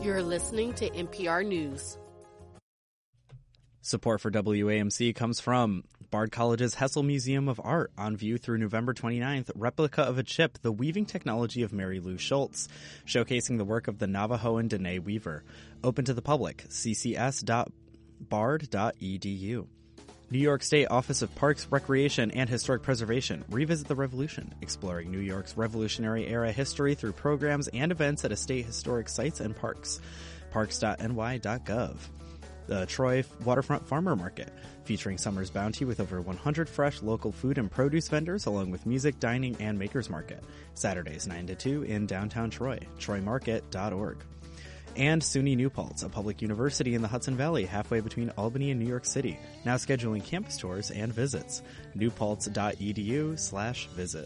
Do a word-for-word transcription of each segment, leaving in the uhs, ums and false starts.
You're listening to N P R News. Support for W A M C comes from Bard College's Hessel Museum of Art, on view through November twenty-ninth, replica of a chip, the weaving technology of Mary Lou Schultz, showcasing the work of the Navajoan Dene weaver. Open to the public, c c s dot bard dot e d u. New York State Office of Parks, Recreation, and Historic Preservation, Revisit the Revolution, exploring New York's Revolutionary-era history through programs and events at estate historic sites and parks. parks dot n y dot gov. The Troy Waterfront Farmer Market, featuring summer's bounty with over one hundred fresh local food and produce vendors, along with music, dining, and makers market. Saturdays nine to two in downtown Troy, troy market dot org. And SUNY New Paltz, a public university in the Hudson Valley, halfway between Albany and New York City, now scheduling campus tours and visits. new paltz dot e d u slash visit.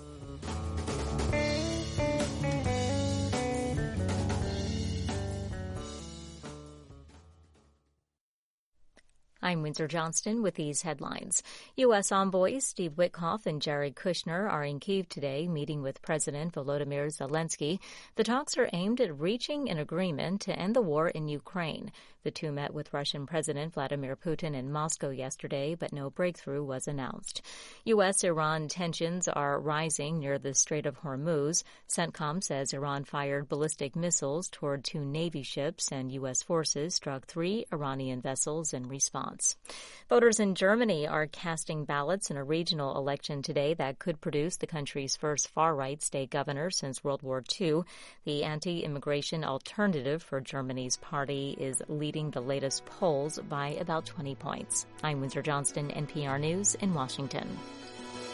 I'm Windsor Johnston with these headlines. U S envoys Steve Witkoff and Jared Kushner are in Kyiv today, meeting with President Volodymyr Zelensky. The talks are aimed at reaching an agreement to end the war in Ukraine. The two met with Russian President Vladimir Putin in Moscow yesterday, but no breakthrough was announced. U S Iran tensions are rising near the Strait of Hormuz. CENTCOM says Iran fired ballistic missiles toward two Navy ships, and U S forces struck three Iranian vessels in response. Voters in Germany are casting ballots in a regional election today that could produce the country's first far-right state governor since World War Two. The anti-immigration Alternative for Germany's party is leading the latest polls by about twenty points. I'm Windsor Johnston, N P R News in Washington.